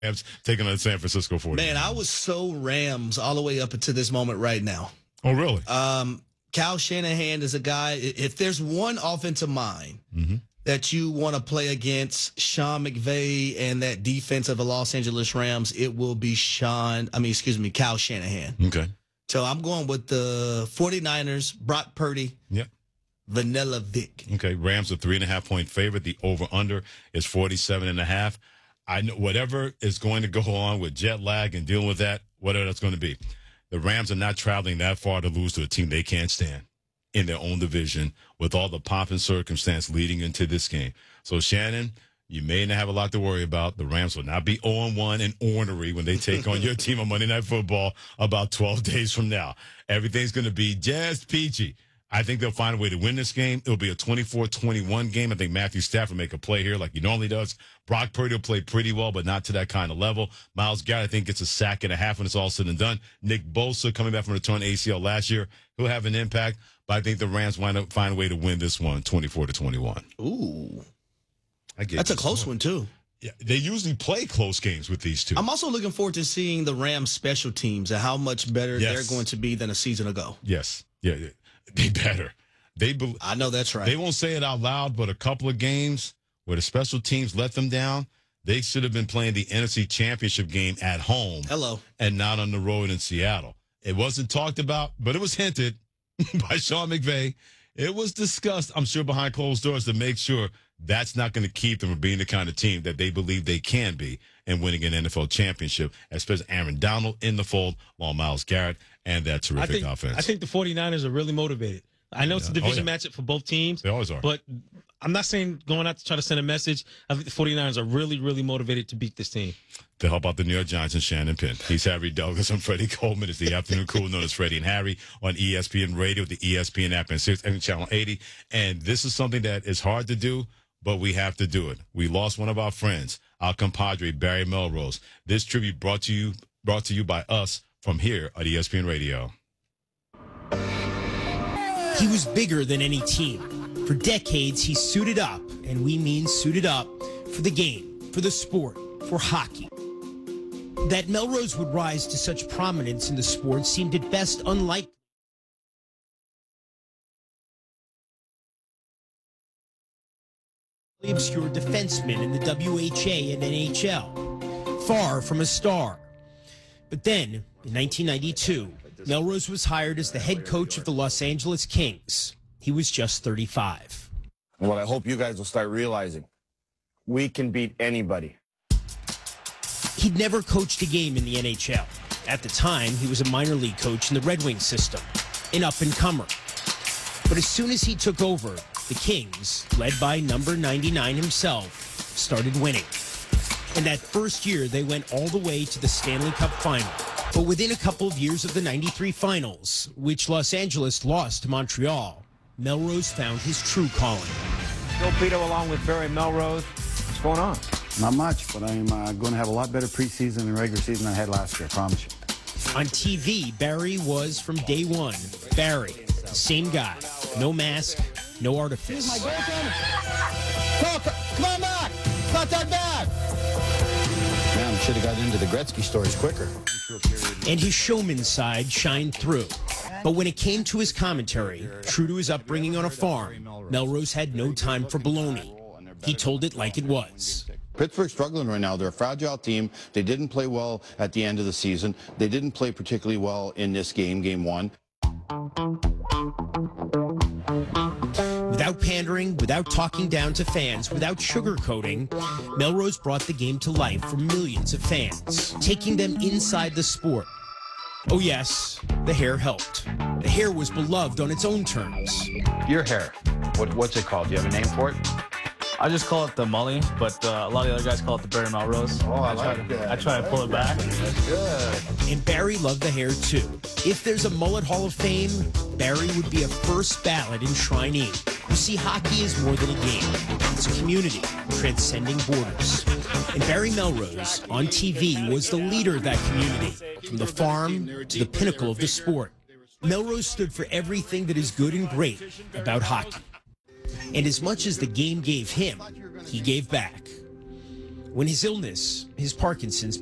Rams taking on the San Francisco 49ers. Man, I was so Rams all the way up until this moment right now. Oh, really? Kyle Shanahan is a guy, if there's one offensive mind that you want to play against Sean McVay and that defense of the Los Angeles Rams, it will be Kyle Shanahan. Okay. So I'm going with the 49ers, Brock Purdy. Yep. Vanilla Vic. Okay, Rams a 3.5-point favorite. The over/under is 47.5. I know whatever is going to go on with jet lag and dealing with that, whatever that's going to be. The Rams are not traveling that far to lose to a team they can't stand in their own division with all the pomp and circumstance leading into this game. So, Shannon, you may not have a lot to worry about. The Rams will not be 0-1 and ornery when they take on your team on Monday Night Football about 12 days from now. Everything's going to be just peachy. I think they'll find a way to win this game. It'll be a 24-21 game. I think Matthew Stafford will make a play here like he normally does. Brock Purdy will play pretty well, but not to that kind of level. Myles Garrett, I think, gets a sack and a half when it's all said and done. Nick Bosa, coming back from return ACL last year, he'll have an impact. But I think the Rams find a way to win this one, 24-21. Ooh. That's a close one, too. Yeah, they usually play close games with these two. I'm also looking forward to seeing the Rams special teams and how much better they're going to be than a season ago. Yes. Yeah. They better. I know that's right. They won't say it out loud, but a couple of games where the special teams let them down, they should have been playing the NFC Championship game at home. Hello. And not on the road in Seattle. It wasn't talked about, but it was hinted by Sean McVay. It was discussed, I'm sure, behind closed doors to make sure that's not going to keep them from being the kind of team that they believe they can be and winning an NFL championship, especially Aaron Donald in the fold, along Myles Garrett, and that terrific offense. I think the 49ers are really motivated. I know it's a division matchup for both teams. They always are. But I'm not saying going out to try to send a message. I think the 49ers are really, really motivated to beat this team. To help out the New York Giants and Shannon Penn. He's Harry Douglas. I'm Freddie Coleman. It's the afternoon crew known as Freddie and Harry on ESPN Radio, the ESPN app, and Channel 80. And this is something that is hard to do, but we have to do it. We lost one of our friends, our compadre, Barry Melrose. This tribute brought to you by us from here at ESPN Radio. He was bigger than any team. For decades, he suited up, and we mean suited up, for the game, for the sport, for hockey. That Melrose would rise to such prominence in the sport seemed at best unlikely. Obscure defenseman in the WHA and NHL, far from a star. But then, in 1992, Melrose was hired as the head coach of the Los Angeles Kings. He was just 35. What I hope you guys will start realizing, we can beat anybody. He'd never coached a game in the NHL. At the time, he was a minor league coach in the Red Wings system, an up-and-comer. But as soon as he took over, the Kings, led by number 99 himself, started winning. And that first year, they went all the way to the Stanley Cup final. But within a couple of years of the 93 finals, which Los Angeles lost to Montreal, Melrose found his true calling. Phil Pito along with Barry Melrose. What's going on? Not much, but I'm going to have a lot better preseason and regular season than I had last year, I promise you. On TV, Barry was from day one. Barry, same guy. No mask, no artifice. Come on back! Not that bad! Man, should have got into the Gretzky stories quicker. And his showman side shined through. But when it came to his commentary, true to his upbringing on a farm, Melrose had no time for baloney. He told it like it was. Pittsburgh's struggling right now. They're a fragile team. They didn't play well at the end of the season. They didn't play particularly well in this game, game one. Without pandering, without talking down to fans, without sugarcoating, Melrose brought the game to life for millions of fans, taking them inside the sport. Oh yes, the hair helped. The hair was beloved on its own terms. Your hair. What's it called? Do you have a name for it? I just call it the Mully, but a lot of the other guys call it the Barry Melrose. Oh, I like that. I try to pull it back. That's good. And Barry loved the hair too. If there's a mullet Hall of Fame, Barry would be a first ballot enshrinee. You see, hockey is more than a game. It's a community, transcending borders. And Barry Melrose, on TV, was the leader of that community, from the farm to the pinnacle of the sport. Melrose stood for everything that is good and great about hockey. And as much as the game gave him, he gave back. when his illness, his Parkinson's,